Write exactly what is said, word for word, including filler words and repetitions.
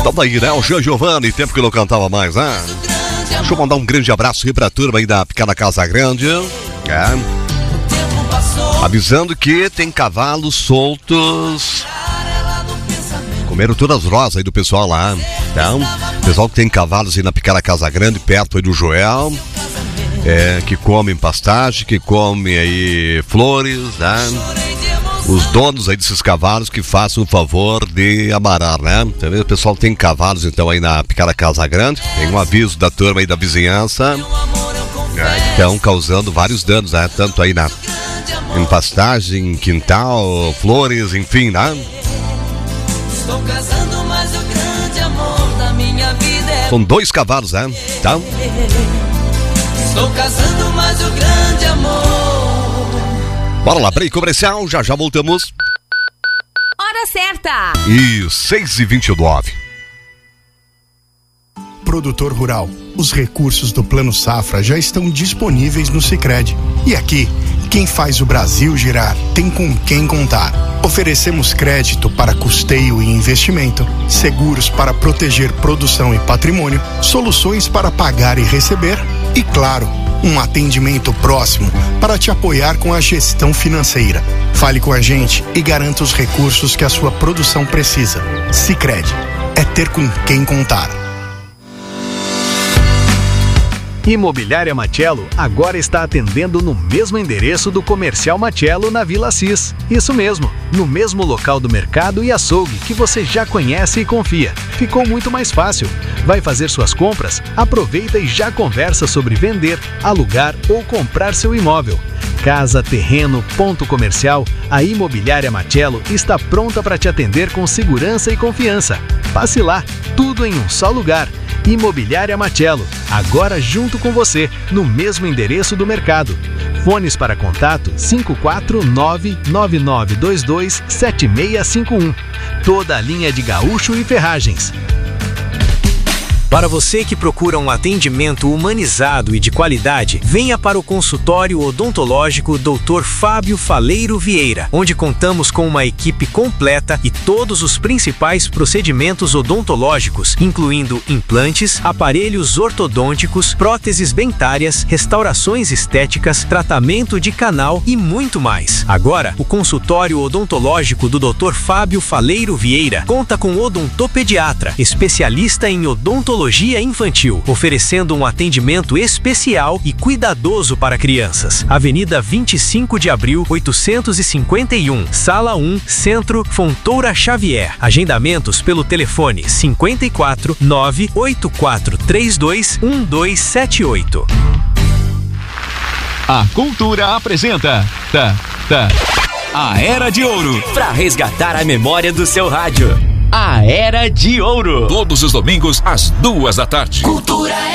Tava aí, né? O Jean Giovanni, tempo que não cantava mais, né? Deixa eu mandar um grande abraço aí pra turma aí da Pequena Casa Grande. É. Avisando que tem cavalos soltos. Comeram todas as rosas aí do pessoal lá. Então, pessoal que tem cavalos aí na Pequena Casa Grande, perto aí do Joel. É, que comem pastagem, que comem aí flores, né? Os donos aí desses cavalos que façam o favor de amarar, né? O pessoal tem cavalos então aí na Pequena Casa Grande. Tem um aviso da turma aí da vizinhança. É, estão causando vários danos, né? Tanto aí na em pastagem, quintal, flores, enfim, né? Estou casando, mas o grande amor da minha vida é... São dois cavalos, né? Tá? Estou casando, mas o grande amor... Bora lá, break comercial, já já voltamos. Hora certa! E seis e vinte e nove. Produtor rural, os recursos do Plano Safra já estão disponíveis no Sicredi. E aqui, quem faz o Brasil girar tem com quem contar. Oferecemos crédito para custeio e investimento, seguros para proteger produção e patrimônio, soluções para pagar e receber e, claro, um atendimento próximo para te apoiar com a gestão financeira. Fale com a gente e garanta os recursos que a sua produção precisa. Sicredi, é ter com quem contar. Imobiliária Machello agora está atendendo no mesmo endereço do Comercial Machello na Vila Assis. Isso mesmo, no mesmo local do mercado e açougue que você já conhece e confia. Ficou muito mais fácil. Vai fazer suas compras? Aproveita e já conversa sobre vender, alugar ou comprar seu imóvel. Casa, terreno, ponto comercial, a Imobiliária Machello está pronta para te atender com segurança e confiança. Passe lá, tudo em um só lugar. Imobiliária Machello, agora junto com você, no mesmo endereço do mercado. Fones para contato cinco quatro nove, nove nove dois dois, sete seis cinco um. Toda a linha de gaúcho e ferragens. Para você que procura um atendimento humanizado e de qualidade, venha para o consultório odontológico doutor Fábio Faleiro Vieira, onde contamos com uma equipe completa e todos os principais procedimentos odontológicos, incluindo implantes, aparelhos ortodônticos, próteses dentárias, restaurações estéticas, tratamento de canal e muito mais. Agora, o consultório odontológico do doutor Fábio Faleiro Vieira conta com odontopediatra, especialista em odontologia infantil, oferecendo um atendimento especial e cuidadoso para crianças. Avenida vinte e cinco de abril, oitocentos e cinquenta e um, Sala um, Centro, Fontoura Xavier. Agendamentos pelo telefone cinco quatro, nove oito quatro três dois, um dois sete oito. A Cultura apresenta tá, tá, a Era de Ouro, para resgatar a memória do seu rádio. A Era de Ouro. Todos os domingos, às duas da tarde. Cultura